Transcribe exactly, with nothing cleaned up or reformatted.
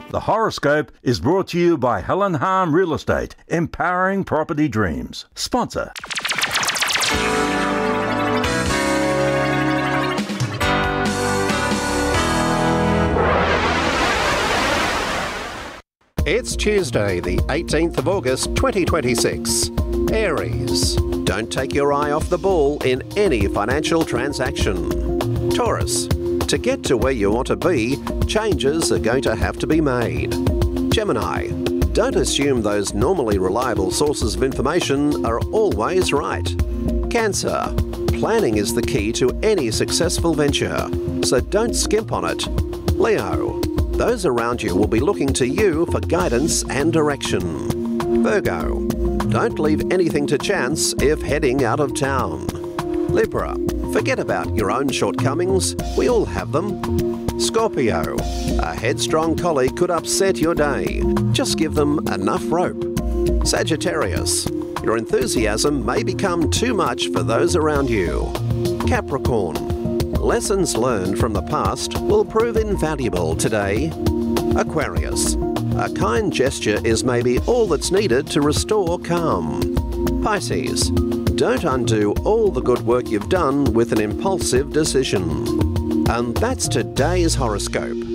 The horoscope is brought to you by Helen Harm Real Estate, empowering property dreams. Sponsor. It's Tuesday, the eighteenth of August, twenty twenty-six. Aries, don't take your eye off the ball in any financial transaction. Taurus, to get to where you want to be, changes are going to have to be made. Gemini, don't assume those normally reliable sources of information are always right. Cancer, planning is the key to any successful venture, so don't skimp on it. Leo, those around you will be looking to you for guidance and direction. Virgo, don't leave anything to chance if heading out of town. Libra, forget about your own shortcomings, we all have them. Scorpio, a headstrong colleague could upset your day. Just give them enough rope. Sagittarius, your enthusiasm may become too much for those around you. Capricorn, lessons learned from the past will prove invaluable today. Aquarius, a kind gesture is maybe all that's needed to restore calm. Pisces, don't undo all the good work you've done with an impulsive decision. And that's today's horoscope.